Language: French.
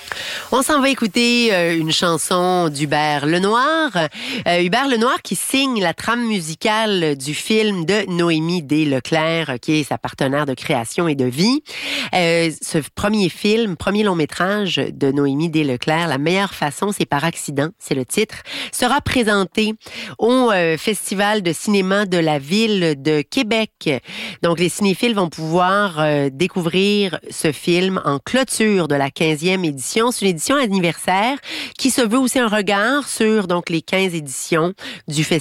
On s'en va écouter une chanson d'Hubert Lenoir. Hubert Lenoir qui signe la trame musicale du film de Noémie D. Leclerc, qui est sa partenaire de création et de vie. Ce premier long métrage de Noémie D. Leclerc, La meilleure façon, c'est par accident, c'est le titre, sera présenté au Festival de cinéma de la ville de Québec. Donc, les cinéphiles vont pouvoir découvrir ce film en clôture de la 15e édition. C'est une édition anniversaire qui se veut aussi un regard sur donc les 15 éditions du festival.